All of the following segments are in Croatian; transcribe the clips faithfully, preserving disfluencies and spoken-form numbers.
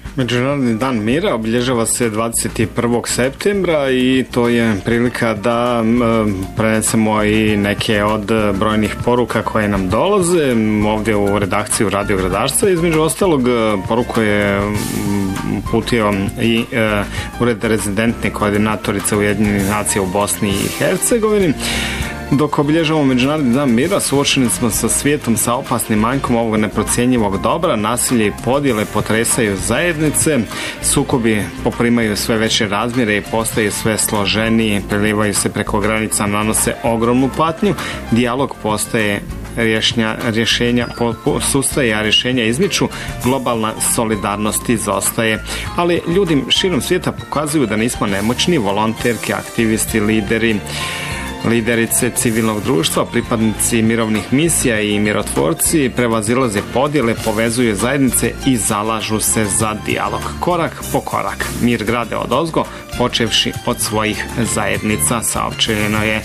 Međunarodni dan mira obilježava se dvadeset prvog septembra i to je prilika da prenesemo i neke od brojnih poruka koje nam dolaze ovdje u redakciju Radio Gradašca. Između ostalog, poruku je uputio i ured rezidentne koordinatorice Ujedinjenih nacija u Bosni i Hercegovini. Dok obilježavamo Međunarodni dan mira, suočeni smo sa svijetom sa opasnim manjkom ovog neprocjenjivog dobra. Nasilje i podjele potresaju zajednice, sukobi poprimaju sve veće razmjere i postaju sve složeniji, prelivaju se preko granica, nanose ogromnu patnju. Dijalog postaje Rješnja, rješenja sustaje, a rješenja izmiču, globalna solidarnost izostaje. Ali ljudi širom svijeta pokazuju da nismo nemoćni. Volonterke, aktivisti, lideri, liderice civilnog društva, pripadnici mirovnih misija i mirotvorci prevazilaze podjele, povezuju zajednice i zalažu se za dijalog. Korak po korak mir grade odozgo, počevši od svojih zajednica, saopćeno je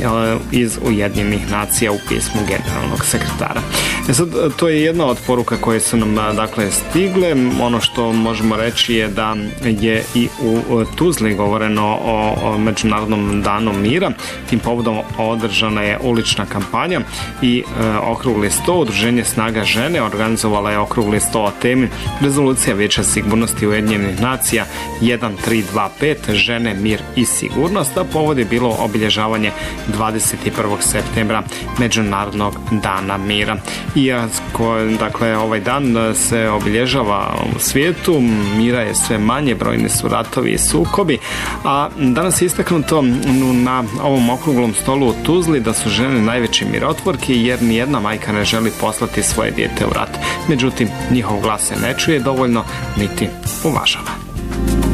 iz Ujedinjenih nacija u pismu generalnog sekretara. E sad, to je jedna od poruka koje su nam dakle stigle. Ono što možemo reći je da je i u Tuzli govoreno o, o Međunarodnom danu mira. Tim povodom održana je ulična kampanja i e, okrugli sto. Udruženje Snaga žene organizovala je okrugli sto o temi Rezolucija Vijeća sigurnosti Ujedinjenih nacija jedan tri dva pet, žene, mir i sigurnost, a povod je bilo obilježavanje dvadeset prvog septembra Međunarodnog dana mira. Iako dakle ovaj dan se obilježava u svijetu, mira je sve manje, brojni su ratovi i sukobi, a danas je istaknuto na ovom okruglom stolu u Tuzli da su žene najveće mirotvorke, jer nijedna majka ne želi poslati svoje dijete u rat. Međutim, njihov glas se ne čuje dovoljno niti uvažava.